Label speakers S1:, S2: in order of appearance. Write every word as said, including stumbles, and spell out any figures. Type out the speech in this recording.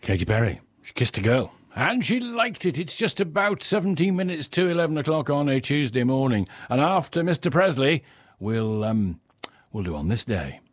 S1: Katy Perry, she kissed a girl. And she liked it. It's just about seventeen minutes to eleven o'clock on a Tuesday morning. And after Mister Presley, we'll, um, we'll do On This Day.